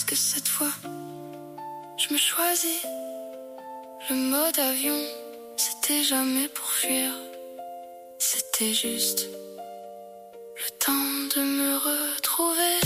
que cette fois, je me choisis. Le mode avion, c'était jamais pour fuir. C'était juste le temps de me retrouver.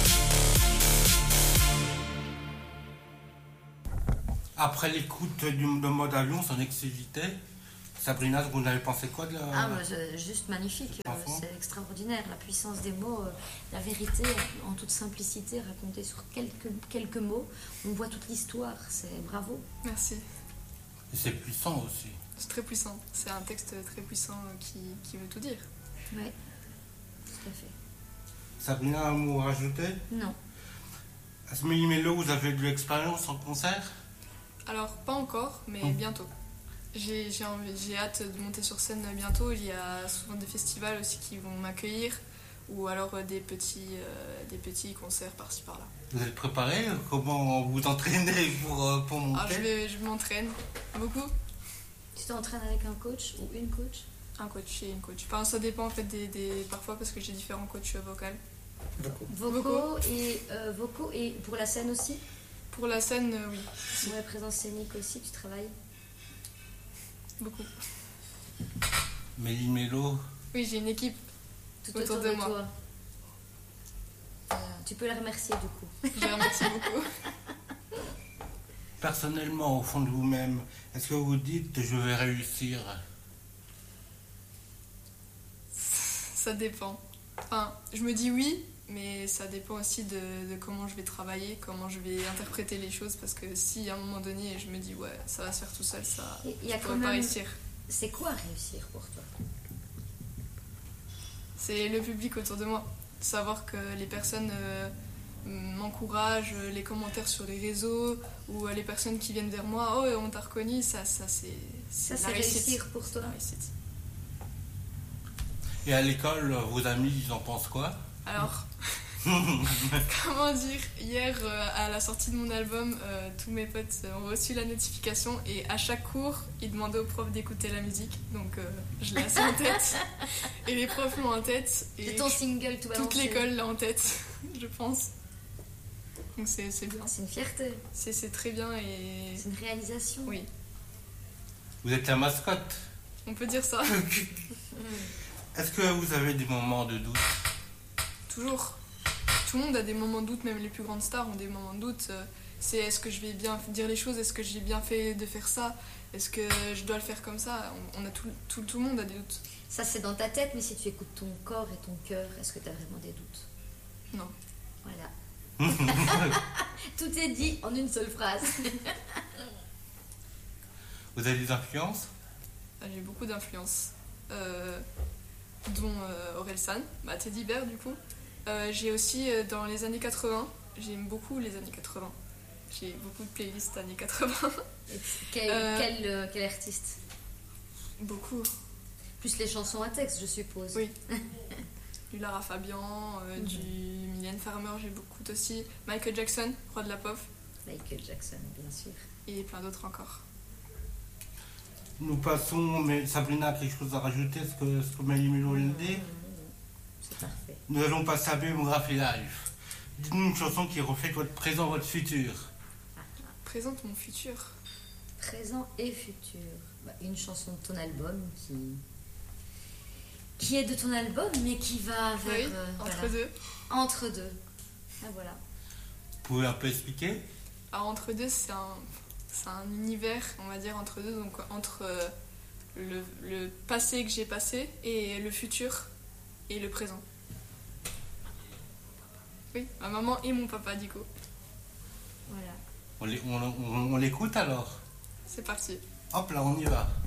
Après l'écoute de mode avion, son exclusivité, Sabrina, vous en avez pensé quoi de la... Ah, moi, juste magnifique, c'est extraordinaire, la puissance des mots, la vérité en toute simplicité racontée sur quelques mots. On voit toute l'histoire, c'est bravo. Merci. Et c'est puissant aussi. C'est très puissant, c'est un texte très puissant qui veut tout dire. Oui, tout à fait. Sabrina, un mot à rajouter? Non. À ce Méli-Mélo, vous avez de l'expérience en concert? Alors, pas encore, mais bientôt. J'ai hâte de monter sur scène bientôt. Il y a souvent des festivals aussi qui vont m'accueillir, ou alors des petits concerts par-ci par-là. Vous êtes préparé? Comment vous entraînez pour monter? Je m'entraîne beaucoup. Tu t'entraînes avec un coach ou une coach? Un coach et une coach. Enfin, ça dépend en fait parfois parce que j'ai différents coachs vocaux. Vocaux et pour la scène aussi? Pour la scène, oui. Pour la présence scénique aussi, tu travailles? Beaucoup. Méli-Mélo? Oui, j'ai une équipe tout autour de moi. Tu peux la remercier du coup. Je la remercie beaucoup. Personnellement, au fond de vous-même, est-ce que vous dites je vais réussir? Ça dépend. Enfin, je me dis oui, mais ça dépend aussi de comment je vais travailler, comment je vais interpréter les choses, parce que si à un moment donné je me dis ouais, ça va se faire tout seul, ça ne pourrait pas réussir. C'est quoi réussir pour toi? C'est le public autour de moi. Savoir que les personnes m'encouragent, les commentaires sur les réseaux, ou les personnes qui viennent vers moi, oh on t'a reconnu, ça c'est la réussir pour toi. La réussite. Et à l'école, vos amis, ils en pensent quoi? Alors, comment dire, hier à la sortie de mon album, tous mes potes ont reçu la notification et à chaque cours, ils demandaient aux profs d'écouter la musique. Donc je l'ai assez en tête. Et les profs l'ont en tête. Et c'est ton single, tout toute l'école l'a en tête, je pense. Donc c'est bien. C'est une fierté. C'est très bien et... C'est une réalisation. Oui. Vous êtes la mascotte? On peut dire ça. Est-ce que vous avez des moments de doute? Toujours. Tout le monde a des moments de doute, même les plus grandes stars ont des moments de doute. C'est est-ce que je vais bien dire les choses? Est-ce que j'ai bien fait de faire ça? Est-ce que je dois le faire comme ça? On a tout le monde a des doutes. Ça c'est dans ta tête, mais si tu écoutes ton corps et ton cœur, est-ce que tu as vraiment des doutes? Non. Voilà. Tout est dit en une seule phrase. Vous avez des influences? J'ai beaucoup d'influences. Dont Orelsan, Teddy Bear du coup. J'ai aussi dans les années 80, j'aime beaucoup les années 80. J'ai beaucoup de playlists années 80. Quel artiste? Beaucoup. Plus les chansons à texte, je suppose. Oui. Du Lara Fabian, du Mylène Farmer, j'ai beaucoup aussi. Michael Jackson, roi de la pop. Michael Jackson, bien sûr. Et plein d'autres encore. Nous passons, mais Sabrina a quelque chose à rajouter, ce que Méli-Mélo l'a dit? C'est parfait. Nous allons passer à Biographie Live. Dites-nous une chanson qui reflète votre présent, votre futur. Présente mon futur. Présent et futur. Une chanson de ton album qui est de ton album, mais qui va vers... Oui, entre deux. Entre deux. Ah, voilà. Vous pouvez un peu expliquer? Alors, entre deux, c'est un univers, on va dire, entre deux, donc entre le passé que j'ai passé et le futur et le présent. Oui, ma maman et mon papa, du coup. Voilà. On l'écoute alors? C'est parti. Hop là, on y va.